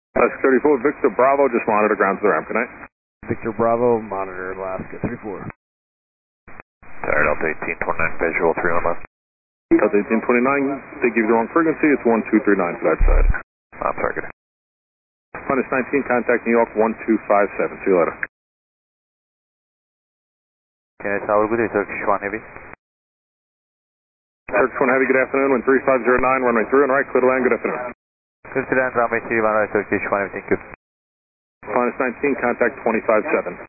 Alaska 34, Victor Bravo, just monitor ground to the ramp. Good night. Victor Bravo, monitor Alaska 34. Tired Delta 1829, visual 3 on left. Delta 1829, they give you the wrong frequency, it's 1239 for that side. I'm sorry, good. Minus 19, contact New York 1257, see you later. Okay, Tower, good day, Turkish 1 Heavy. Turkish 1 Heavy, good afternoon, wind 3509, runway 3 on right, clear to land, good afternoon. Good to land, runway 3 on right, Turkish 1 Heavy, thank you. Minus 19, contact 257.